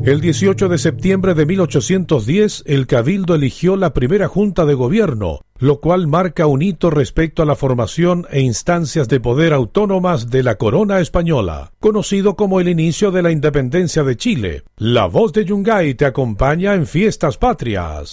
El 18 de septiembre de 1810, el Cabildo eligió la primera Junta de Gobierno, lo cual marca un hito respecto a la formación e instancias de poder autónomas de la corona española, conocido como el inicio de la independencia de Chile. La voz de Yungay te acompaña en Fiestas Patrias.